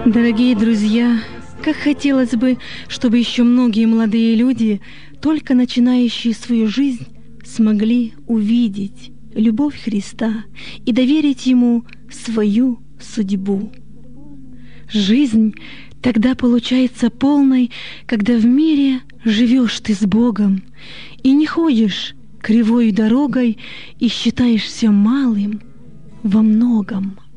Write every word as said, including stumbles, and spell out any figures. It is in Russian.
Дорогие друзья, как хотелось бы, чтобы еще многие молодые люди, только начинающие свою жизнь, смогли увидеть любовь Христа и доверить Ему свою судьбу. Жизнь тогда получается полной, когда в мире живешь ты с Богом и не ходишь кривой дорогой и считаешься малым во многом.